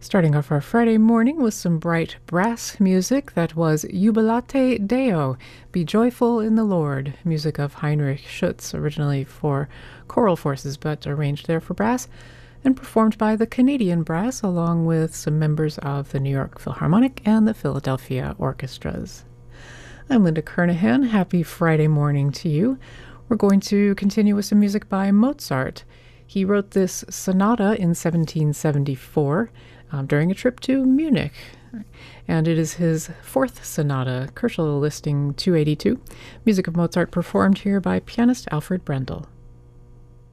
Starting off our Friday morning with some bright brass music, that was Jubilate Deo, Be Joyful in the Lord, music of Heinrich Schütz, originally for choral forces but arranged there for brass, and performed by the Canadian Brass along with some members of the New York Philharmonic and the Philadelphia Orchestras. I'm Linda Kernahan. Happy Friday morning to you. We're going to continue with some music by Mozart. He wrote this sonata in 1774 during a trip to Munich, and it is his fourth sonata, Koelschel listing 282. Music of Mozart performed here by pianist Alfred Brendel.